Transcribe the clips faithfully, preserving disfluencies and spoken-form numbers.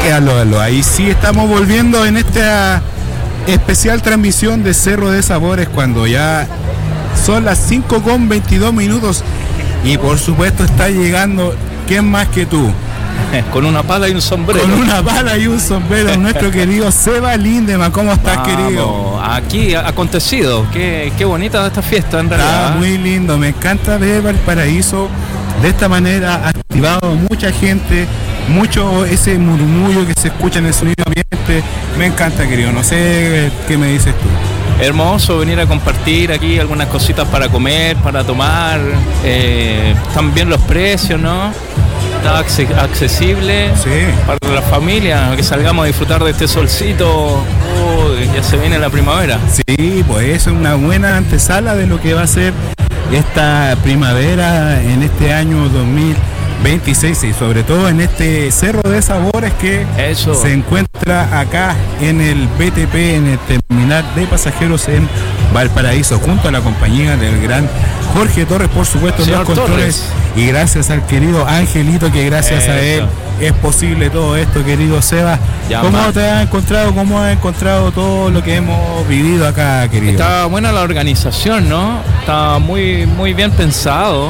Sí, aló, aló. Ahí sí estamos volviendo en esta especial transmisión de Cerro de Sabores cuando ya son las cinco con veintidós minutos y por supuesto está llegando, ¿quién más que tú? Con una pala y un sombrero. Con una pala y un sombrero, nuestro querido Seba Lindemann. ¿Cómo estás, Vamos, querido? Aquí ha acontecido. Qué, qué bonita esta fiesta, en realidad. Está muy lindo. Me encanta ver Valparaíso de esta manera, activado mucha gente, mucho ese murmullo que se escucha en el sonido ambiente. Me encanta, querido. No sé qué me dices tú. Hermoso venir a compartir aquí algunas cositas para comer, para tomar. Eh, también los precios, ¿no? Está accesible, sí, para la familia, que salgamos a disfrutar de este solcito. Oh, ya se viene la primavera. Sí, pues eso es una buena antesala de lo que va a ser esta primavera en este año dos mil veintiséis y sobre todo en este Cerro de Sabores que eso se encuentra acá en el B T P, en el terminal de pasajeros en Valparaíso, junto a la compañía del gran Jorge Torres, por supuesto, en los controles. Y gracias al querido Angelito, que gracias Eso. a él es posible todo esto, querido Seba. Ya ¿Cómo más. te has encontrado? ¿Cómo has encontrado todo lo que hemos vivido acá, querido? Está buena la organización, ¿no? Está muy, muy bien pensado.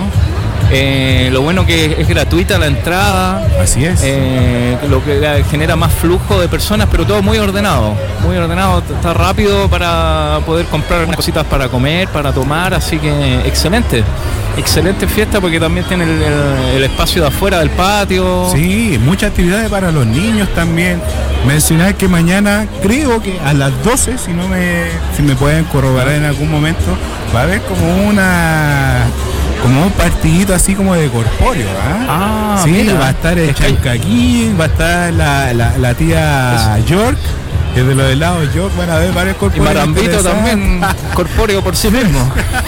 Eh, lo bueno que es gratuita la entrada. Así es. Eh, lo que genera más flujo de personas, pero todo muy ordenado. Muy ordenado, está rápido para poder comprar algunas cositas para comer, para tomar, así que excelente. Excelente fiesta porque también tiene el, el, el espacio de afuera del patio. Sí, muchas actividades para los niños también. Mencionar que mañana, creo que a las doce, si no me, si me pueden corroborar en algún momento, va a haber como una... como un partidito así como de corpóreo, ¿eh? Ah, sí, mira. Va a estar el Chancaquín, va a estar la, la, la tía es... York, que es de los helados York, van a ver varios corpóreos. Y Marambito también, corpóreo por sí mismo.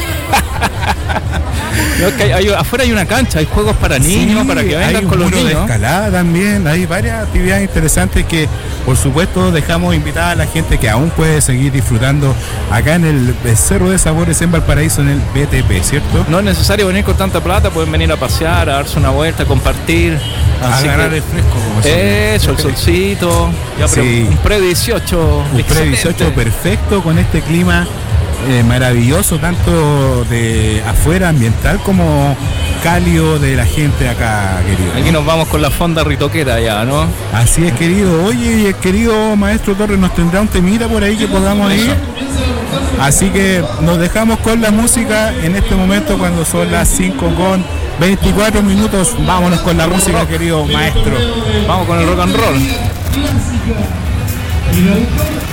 No, que hay, hay, afuera hay una cancha, hay juegos para niños, sí, para que vengan con los niños. Hay un de escalada también, hay varias actividades interesantes que por supuesto dejamos invitada a la gente que aún puede seguir disfrutando acá en el Cerro de Sabores en Valparaíso, en el B T P, ¿cierto? No es necesario venir con tanta plata, pueden venir a pasear, a darse una vuelta, a compartir. A agarrar el fresco, como se Eso, el solcito, ya, sí. Un pre dieciocho. Un pre dieciocho perfecto con este clima. Eh, maravilloso, tanto de afuera ambiental como cálido de la gente acá, querido. Aquí nos vamos con la fonda ritoquera ya, ¿no? Así es, querido. Oye, y el querido maestro Torres nos tendrá un temita por ahí que podamos ir. Así que nos dejamos con la música en este momento cuando son las cinco con veinticuatro minutos. Vámonos con la música, querido maestro. Vamos con el rock and roll.